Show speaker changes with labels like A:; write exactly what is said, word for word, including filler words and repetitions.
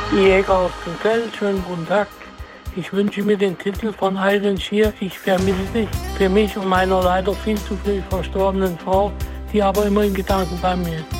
A: Jäger aus dem Feld, schönen guten Tag. Ich wünsche mir den Titel von Iron Shear, Ich vermisse dich, für mich und meiner leider viel zu früh verstorbenen Frau, die aber immer in Gedanken bei mir ist.